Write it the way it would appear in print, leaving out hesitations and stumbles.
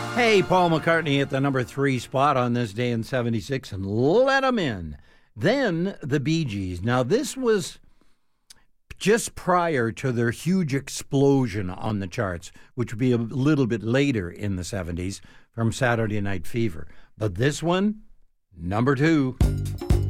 Hey, Paul McCartney at the number 3 spot on this day in 76, and let 'em in. Then the Bee Gees. Now, this was just prior to their huge explosion on the charts, which would be a little bit later in the 70s from Saturday Night Fever. But this one, number 2.